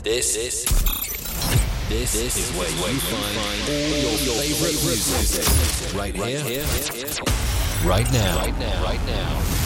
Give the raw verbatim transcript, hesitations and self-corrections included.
This, this, this, this is where you find all your favorite music. Right here, right now, right now, right now.